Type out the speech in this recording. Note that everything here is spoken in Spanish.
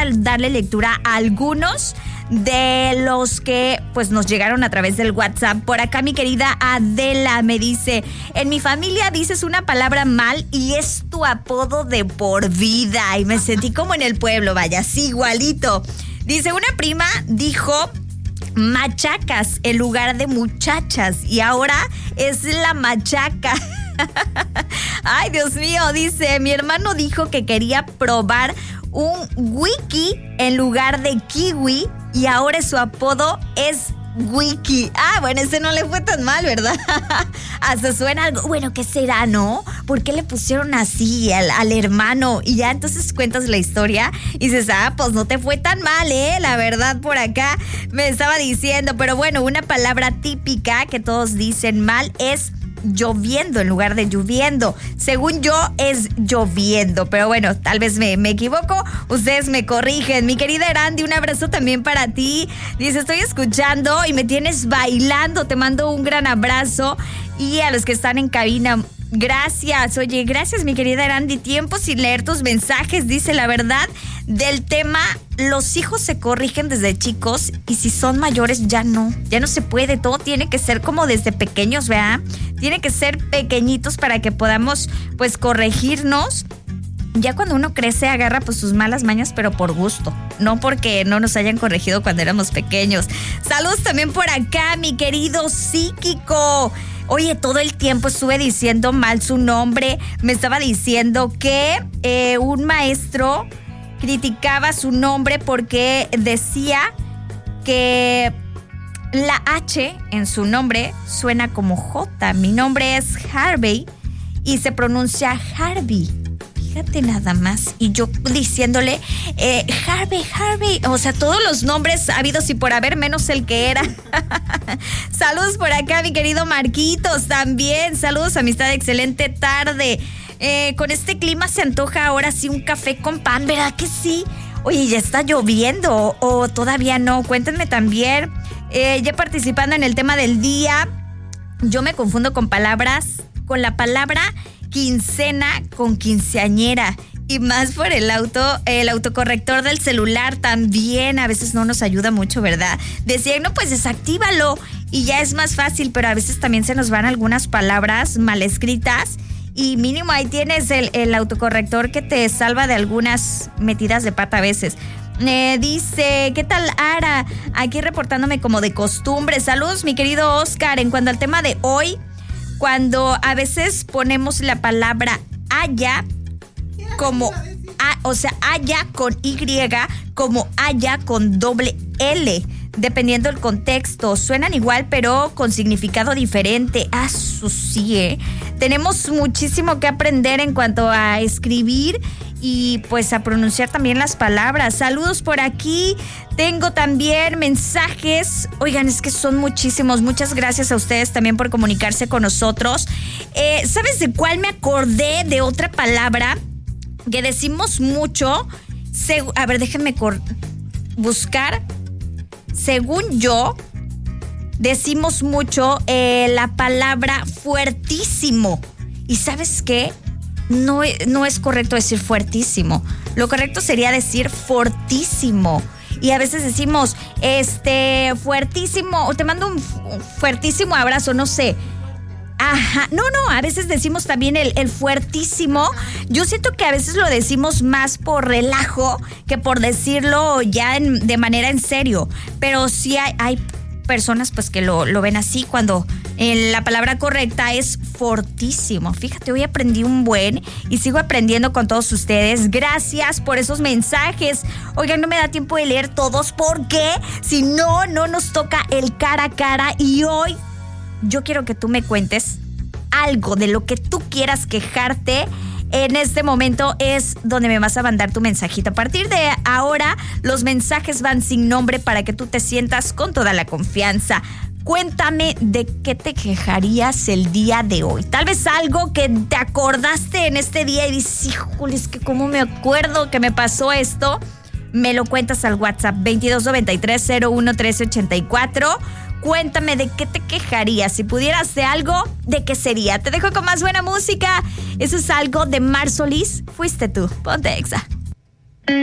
darle lectura a algunos de los que pues nos llegaron a través del WhatsApp. Por acá mi querida Adela me dice: en mi familia dices una palabra mal y es tu apodo de por vida. Y me sentí como en el pueblo, vaya, sí, igualito. Dice, una prima dijo machacas en lugar de muchachas y ahora es la machaca. Ay, Dios mío, dice, mi hermano dijo que quería probar un wiki en lugar de kiwi y ahora su apodo es Wiki. Ah, bueno, ese no le fue tan mal, ¿verdad? Hasta suena algo, bueno, ¿qué será, no? ¿Por qué le pusieron así al hermano? Y ya entonces cuentas la historia y dices, pues no te fue tan mal, la verdad, por acá me estaba diciendo. Pero bueno, una palabra típica que todos dicen mal es lloviendo en lugar de lloviendo. Según yo es lloviendo, pero bueno, tal vez me equivoco, ustedes me corrigen. Mi querida Erandi, un abrazo también para ti. Dice, estoy escuchando y me tienes bailando, te mando un gran abrazo. Y a los que están en cabina, gracias. Oye, gracias mi querida Erandi, tiempo sin leer tus mensajes. Dice, la verdad del tema, los hijos se corrigen desde chicos y si son mayores ya no se puede, todo tiene que ser como desde pequeños, ¿verdad? Tiene que ser pequeñitos para que podamos pues corregirnos. Ya cuando uno crece agarra pues sus malas mañas, pero por gusto, no porque no nos hayan corregido cuando éramos pequeños. Saludos también por acá, mi querido psíquico. Oye, todo el tiempo estuve diciendo mal su nombre. Me estaba diciendo que un maestro criticaba su nombre porque decía que la H en su nombre suena como J. Mi nombre es Harvey y se pronuncia Harvey. Fíjate nada más. Y yo diciéndole, Harvey. O sea, todos los nombres habidos y por haber, menos el que era. Saludos por acá, mi querido Marquitos también. Saludos, amistad, excelente tarde. Con este clima se antoja ahora sí un café con pan, ¿verdad que sí? Oye, ¿ya está lloviendo o todavía no? Cuéntenme también. Ya participando en el tema del día, yo me confundo con la palabra quincena con quinceañera. Y más por el autocorrector del celular también a veces no nos ayuda mucho, ¿verdad? Decían, no, pues desactívalo y ya es más fácil, pero a veces también se nos van algunas palabras mal escritas. Y mínimo ahí tienes el autocorrector que te salva de algunas metidas de pata a veces. Dice, ¿qué tal Ara? Aquí reportándome como de costumbre. Saludos, mi querido Oscar. En cuanto al tema de hoy, cuando a veces ponemos la palabra haya como haya con Y, como haya con doble L. Dependiendo del contexto, suenan igual pero con significado diferente. Sí, tenemos muchísimo que aprender en cuanto a escribir y pues a pronunciar también las palabras. Saludos por aquí. Tengo también mensajes. Oigan, es que son muchísimos. Muchas gracias a ustedes también por comunicarse con nosotros. ¿Sabes de cuál me acordé? De otra palabra que decimos mucho. A ver, déjenme buscar. Según yo, decimos mucho la palabra fuertísimo. ¿Y sabes qué? No es correcto decir fuertísimo. Lo correcto sería decir fortísimo. Y a veces decimos, fuertísimo, o te mando un fuertísimo abrazo, no sé. Ajá, no, a veces decimos también el fuertísimo. Yo siento que a veces lo decimos más por relajo que por decirlo ya de manera en serio. Pero sí hay personas pues que lo ven así cuando la palabra correcta es fortísimo. Fíjate, hoy aprendí un buen y sigo aprendiendo con todos ustedes. Gracias por esos mensajes. Oigan, no me da tiempo de leer todos porque si no nos toca el cara a cara y hoy yo quiero que tú me cuentes algo de lo que tú quieras quejarte. En este momento es donde me vas a mandar tu mensajito. A partir de ahora, los mensajes van sin nombre para que tú te sientas con toda la confianza. Cuéntame de qué te quejarías el día de hoy. Tal vez algo que te acordaste en este día y dices, híjole, es que cómo me acuerdo que me pasó esto. Me lo cuentas al WhatsApp 2293-011384. Cuéntame de qué te quejarías. Si pudieras de algo, ¿de qué sería? Te dejo con más buena música. Eso es algo de Mar Solís. Fuiste tú. Ponte Exa.